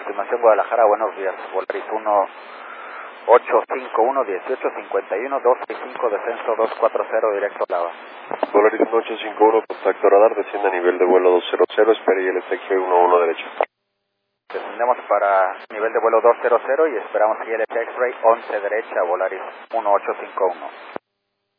estimación Guadalajara, buenos días. Volaris 1851, 1851, 265, descenso 240, directo a Lava. Volaris 1851, contacto radar, desciende a nivel de vuelo 200, espere y el SX 11 derecho. Descendemos para nivel de vuelo 200 y esperamos ILS X-Ray 11 derecha, Volaris 1851.